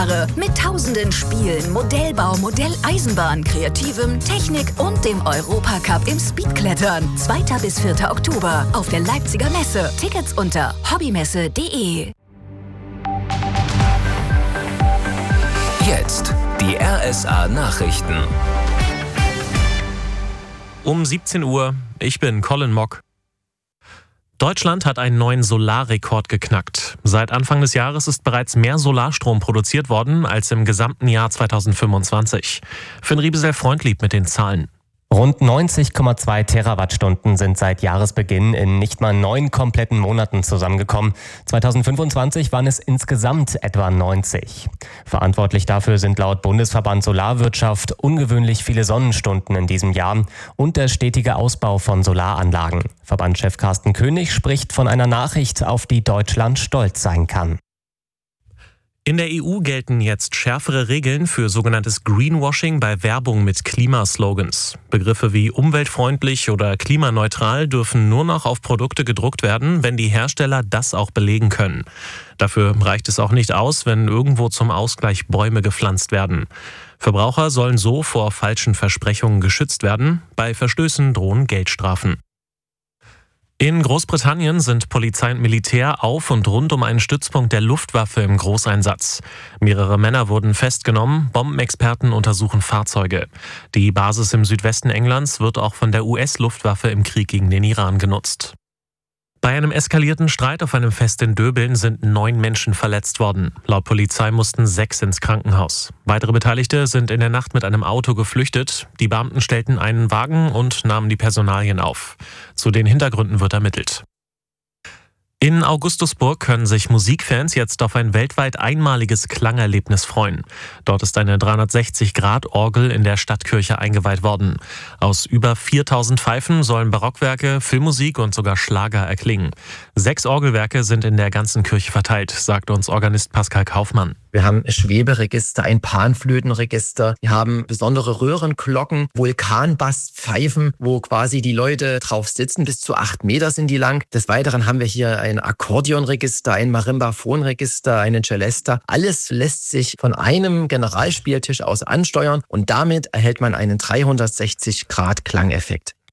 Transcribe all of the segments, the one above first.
Jahre mit tausenden Spielen, Modellbau, Modelleisenbahn, Kreativem, Technik und dem Europacup im Speedklettern. 2. bis 4. Oktober auf der Leipziger Messe. Tickets unter hobbymesse.de. Jetzt die RSA Nachrichten. Um 17 Uhr, ich bin Colin Mock. Deutschland hat einen neuen Solarrekord geknackt. Seit Anfang des Jahres ist bereits mehr Solarstrom produziert worden als im gesamten Jahr 2025. Finn Riebesell-Freundlieb mit den Zahlen. Rund 90,2 Terawattstunden sind seit Jahresbeginn in nicht mal 9 kompletten Monaten zusammengekommen. 2025 waren es insgesamt etwa 90. Verantwortlich dafür sind laut Bundesverband Solarwirtschaft ungewöhnlich viele Sonnenstunden in diesem Jahr und der stetige Ausbau von Solaranlagen. Verbandschef Carsten König spricht von einer Nachricht, auf die Deutschland stolz sein kann. In der EU gelten jetzt schärfere Regeln für sogenanntes Greenwashing bei Werbung mit Klimaslogans. Begriffe wie umweltfreundlich oder klimaneutral dürfen nur noch auf Produkte gedruckt werden, wenn die Hersteller das auch belegen können. Dafür reicht es auch nicht aus, wenn irgendwo zum Ausgleich Bäume gepflanzt werden. Verbraucher sollen so vor falschen Versprechungen geschützt werden. Bei Verstößen drohen Geldstrafen. In Großbritannien sind Polizei und Militär auf und rund um einen Stützpunkt der Luftwaffe im Großeinsatz. Mehrere Männer wurden festgenommen, Bombenexperten untersuchen Fahrzeuge. Die Basis im Südwesten Englands wird auch von der US-Luftwaffe im Krieg gegen den Iran genutzt. Bei einem eskalierten Streit auf einem Fest in Döbeln sind 9 Menschen verletzt worden. Laut Polizei mussten 6 ins Krankenhaus. Weitere Beteiligte sind in der Nacht mit einem Auto geflüchtet. Die Beamten stellten einen Wagen und nahmen die Personalien auf. Zu den Hintergründen wird ermittelt. In Augustusburg können sich Musikfans jetzt auf ein weltweit einmaliges Klangerlebnis freuen. Dort ist eine 360-Grad-Orgel in der Stadtkirche eingeweiht worden. Aus über 4000 Pfeifen sollen Barockwerke, Filmmusik und sogar Schlager erklingen. 6 Orgelwerke sind in der ganzen Kirche verteilt, sagt uns Organist Pascal Kaufmann. Wir haben Schweberegister, ein Panflötenregister, wir haben besondere Röhrenglocken, Vulkanbasspfeifen, wo quasi die Leute drauf sitzen, bis zu 8 Meter sind die lang. Des Weiteren haben wir hier ein Akkordeonregister, ein Marimbafonregister, einen Celesta. Alles lässt sich von einem Generalspieltisch aus ansteuern und damit erhält man einen 360-Grad-Klangeffekt.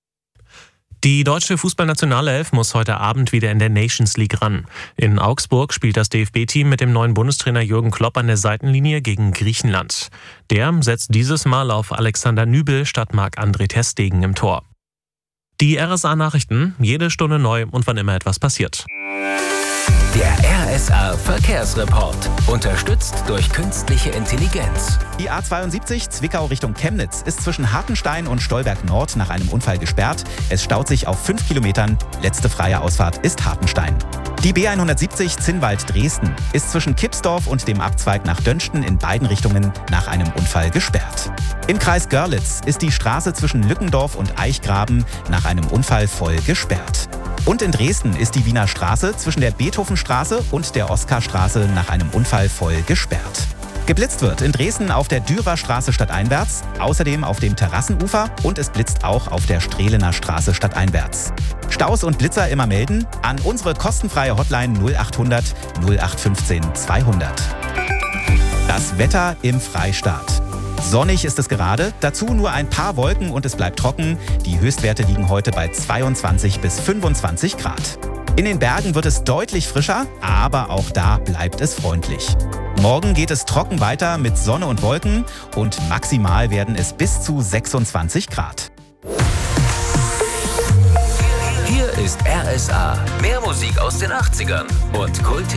Die deutsche Fußballnationalelf muss heute Abend wieder in der Nations League ran. In Augsburg spielt das DFB-Team mit dem neuen Bundestrainer Jürgen Klopp an der Seitenlinie gegen Griechenland. Der setzt dieses Mal auf Alexander Nübel statt Marc-André ter Stegen im Tor. Die RSA-Nachrichten, jede Stunde neu und wann immer etwas passiert. Der RSA Verkehrsreport, unterstützt durch künstliche Intelligenz. Die A72 Zwickau Richtung Chemnitz ist zwischen Hartenstein und Stolberg Nord nach einem Unfall gesperrt. Es staut sich auf 5 Kilometern. Letzte freie Ausfahrt ist Hartenstein. Die B170 Zinnwald-Dresden ist zwischen Kipsdorf und dem Abzweig nach Dönsten in beiden Richtungen nach einem Unfall gesperrt. Im Kreis Görlitz ist die Straße zwischen Lückendorf und Eichgraben nach einem Unfall voll gesperrt. Und in Dresden ist die Wiener Straße zwischen der Beethovenstraße und der Oskarstraße nach einem Unfall voll gesperrt. Geblitzt wird in Dresden auf der Dürer Straße stadteinwärts, außerdem auf dem Terrassenufer und es blitzt auch auf der Strehlener Straße stadteinwärts. Staus und Blitzer immer melden an unsere kostenfreie Hotline 0800 0815 200. Das Wetter im Freistaat. Sonnig ist es gerade, dazu nur ein paar Wolken und es bleibt trocken. Die Höchstwerte liegen heute bei 22 bis 25 Grad. In den Bergen wird es deutlich frischer, aber auch da bleibt es freundlich. Morgen geht es trocken weiter mit Sonne und Wolken und maximal werden es bis zu 26 Grad. Hier ist RSA, mehr Musik aus den 80ern und Kult